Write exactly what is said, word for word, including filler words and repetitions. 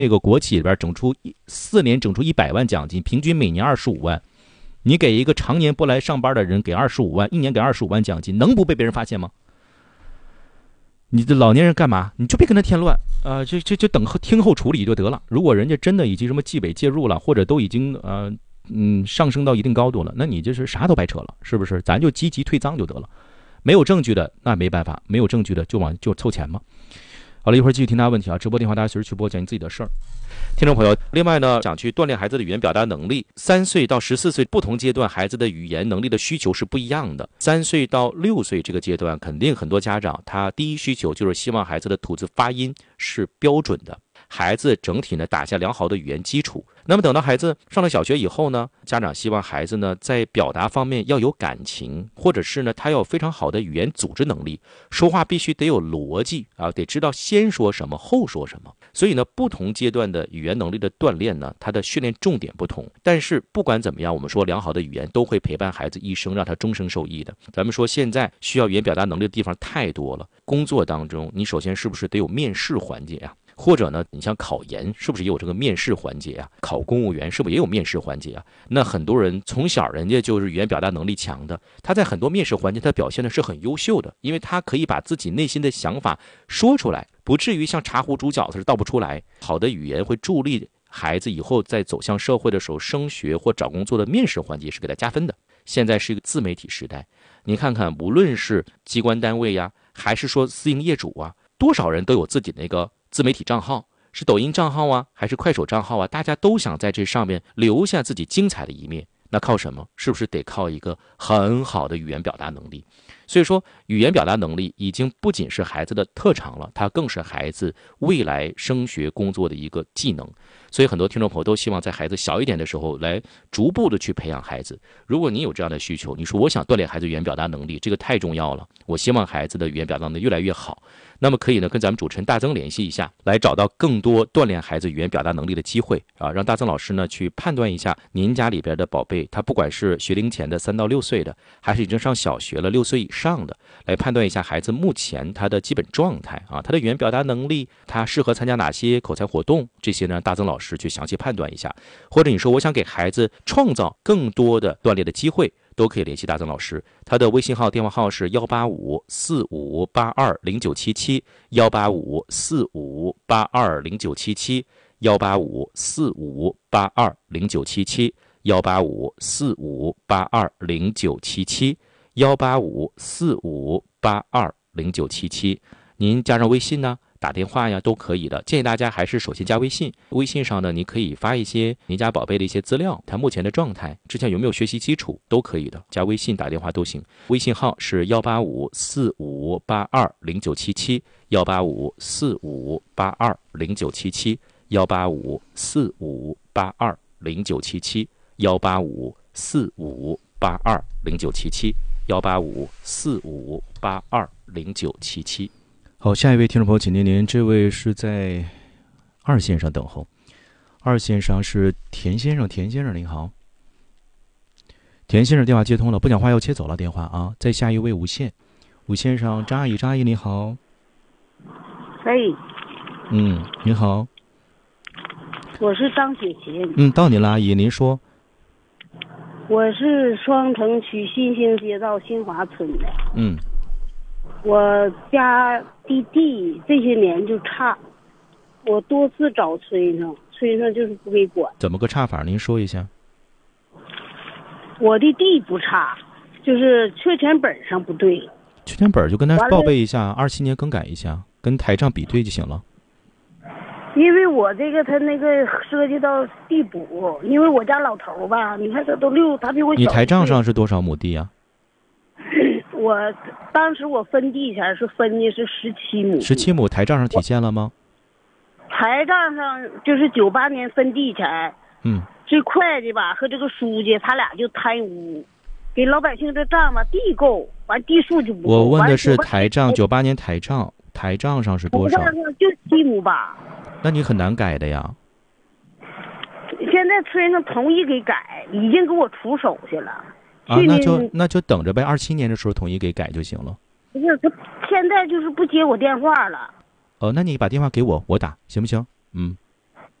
那个国企里边整出四年整出一百万奖金，平均每年二十五万。你给一个常年不来上班的人给二十五万，一年给二十五万奖金，能不被别人发现吗？你的老年人干嘛？你就别跟他添乱啊、呃！就就就等听候处理就得了。如果人家真的已经什么纪委介入了，或者都已经呃嗯上升到一定高度了，那你就是啥都白扯了，是不是？咱就积极退赃就得了。没有证据的那没办法，没有证据的就往就凑钱嘛。好了，一会儿继续听大家问题啊！直播电话大家随时去拨，讲你自己的事儿。听众朋友，另外呢，想去锻炼孩子的语言表达能力，三岁到十四岁不同阶段孩子的语言能力的需求是不一样的。三岁到六岁这个阶段，肯定很多家长他第一需求就是希望孩子的吐字发音是标准的，孩子整体呢打下良好的语言基础。那么等到孩子上了小学以后呢，家长希望孩子呢在表达方面要有感情，或者是呢他要有非常好的语言组织能力，说话必须得有逻辑啊，得知道先说什么后说什么。所以呢，不同阶段的语言能力的锻炼呢，它的训练重点不同。但是不管怎么样，我们说良好的语言都会陪伴孩子一生，让他终生受益的。咱们说现在需要语言表达能力的地方太多了，工作当中你首先是不是得有面试环节啊？或者呢，你像考研是不是也有这个面试环节啊？考公务员是不是也有面试环节啊？那很多人从小人家就是语言表达能力强的，他在很多面试环节他表现的是很优秀的，因为他可以把自己内心的想法说出来，不至于像茶壶煮饺子是倒不出来。好的语言会助力孩子以后在走向社会的时候，升学或找工作的面试环节是给他加分的。现在是一个自媒体时代，你看看无论是机关单位呀，还是说私营业主啊，多少人都有自己那个自媒体账号，是抖音账号啊，还是快手账号啊，大家都想在这上面留下自己精彩的一面。那靠什么？是不是得靠一个很好的语言表达能力？所以说语言表达能力已经不仅是孩子的特长了，它更是孩子未来升学工作的一个技能。所以很多听众朋友都希望在孩子小一点的时候来逐步的去培养孩子。如果你有这样的需求，你说我想锻炼孩子语言表达能力，这个太重要了，我希望孩子的语言表达能力越来越好，那么可以呢跟咱们主持人大曾联系一下，来找到更多锻炼孩子语言表达能力的机会啊，让大曾老师呢去判断一下您家里边的宝贝，他不管是学龄前的三到六岁的，还是已经上小学了六岁以上的，来判断一下孩子目前他的基本状态啊，他的语言表达能力，他适合参加哪些口才活动，这些呢大曾老师去详细判断一下。或者你说我想给孩子创造更多的锻炼的机会，都可以联系大曾老师，他的微信号电话号是幺八五四五八二零九七七，幺八五四五八二零九七七，幺八五四五八二零九七七，幺八五四五八二零九七七，幺八五四五八二零九七七。您加上微信呢，打电话呀都可以的。建议大家还是首先加微信，微信上呢你可以发一些您家宝贝的一些资料，他目前的状态，之前有没有学习基础都可以的，加微信打电话都行。微信号是幺八五四五八二零九七七，幺八五四五八二零九七七，幺八五四五八二零九七七，幺八五四五八二零九七七，幺八五四五八二零九七七。好，下一位听众朋友，请您，您这位是在二线上等候，二线上是田先生，田先生您好，田先生电话接通了，不讲话要切走了电话啊。再下一位无线，无线上张阿姨，张阿姨你好。 喂， 嗯，您好， 我是张雪琴。 嗯，到您了，阿姨，您说。 我是双城区新兴街道新华村的。 嗯。 我家的地这些年就差，我多次找村上，村上就是不给管。 怎么个差法？您说一下。 我的地不差，就是确权本上不对。 确权本就跟他报备一下，二七年更改一下，跟台账比对就行了。 因为我这个他那个涉及到地补，因为我家老头吧，你看他都六，他比我小。 你台账上是多少亩地啊？ 我当时我分地前是分的是十七亩。 十七亩台账上体现了吗？ 台账上就是九八年分地前， 嗯， 这会计吧和这个书记他俩就贪污，给老百姓这账嘛地够，完地数就不够。 我问的是台账，九八年台账，台账上是多少？ 台账上就七亩吧。 那你很难改的呀。 现在村上同意给改，已经给我出手去了。 啊，那就那就等着呗，二七年的时候统一给改就行了。 不是，他现在就是不接我电话了。 哦，那你把电话给我，我打行不行？嗯。